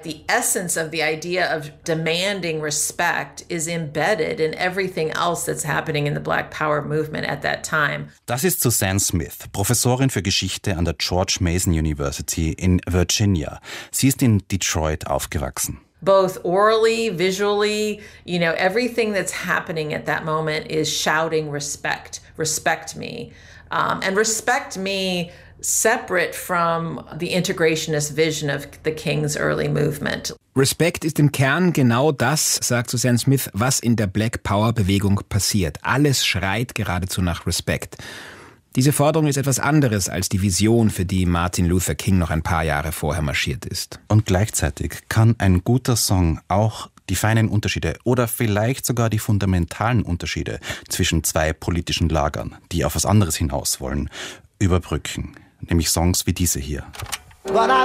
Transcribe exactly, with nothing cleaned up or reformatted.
the essence of the idea of demanding respect is embedded in everything else that's happening in the Black Power movement at that time. Das ist Suzanne Smith, Professorin für Geschichte an der George Mason University in Virginia. Sie ist in Detroit aufgewachsen. Both orally, visually, you know, everything that's happening at that moment is shouting respect, respect me. Um, and respect me separate from the integrationist vision of the King's early movement. Respekt ist im Kern genau das, sagt Suzanne Smith, was in der Black Power Bewegung passiert. Alles schreit geradezu nach Respekt. Diese Forderung ist etwas anderes als die Vision, für die Martin Luther King noch ein paar Jahre vorher marschiert ist. Und gleichzeitig kann ein guter Song auch die feinen Unterschiede oder vielleicht sogar die fundamentalen Unterschiede zwischen zwei politischen Lagern, die auf was anderes hinaus wollen, überbrücken. Nämlich Songs wie diese hier. But I